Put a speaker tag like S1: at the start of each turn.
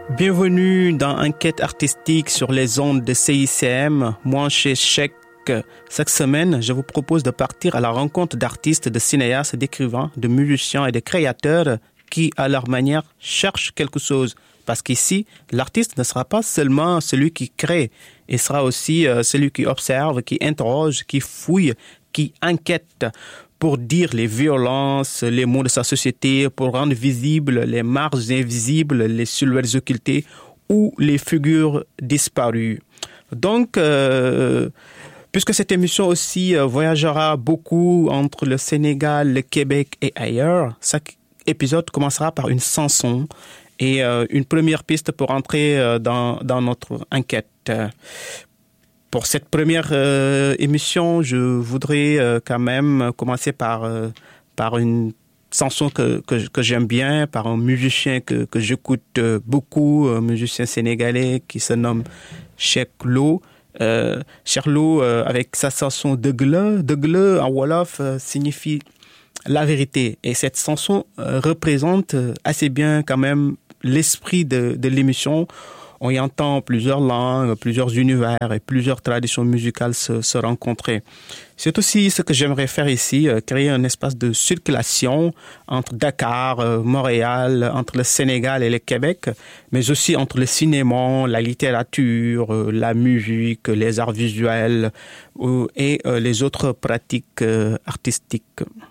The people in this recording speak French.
S1: Bienvenue dans Enquête artistique sur les ondes de CICM. Moi, chez Cheikh. Chaque semaine, je vous propose de partir à la rencontre d'artistes, de cinéastes, d'écrivains, de musiciens et de créateurs qui, à leur manière, cherchent quelque chose. Parce qu'ici, l'artiste ne sera pas seulement celui qui crée, il sera aussi celui qui observe, qui interroge, qui fouille, qui enquête pour dire les violences, les maux de sa société, pour rendre visibles les marges invisibles, les silhouettes occultées ou les figures disparues. Donc, puisque cette émission aussi voyagera beaucoup entre le Sénégal, le Québec et ailleurs, chaque épisode commencera par une chanson et une première piste pour entrer dans notre enquête. Pour cette première émission, je voudrais quand même commencer par une chanson que j'aime bien, par un musicien que j'écoute beaucoup, un musicien sénégalais qui se nomme Cheikh Lo. Cheikh Lo, avec sa chanson Degle en Wolof signifie la vérité. Et cette chanson représente assez bien quand même l'esprit de l'émission. On y entend plusieurs langues, plusieurs univers et plusieurs traditions musicales se rencontrer. C'est aussi ce que j'aimerais faire ici, créer un espace de circulation entre Dakar, Montréal, entre le Sénégal et le Québec, mais aussi entre le cinéma, la littérature, la musique, les arts visuels et les autres pratiques artistiques.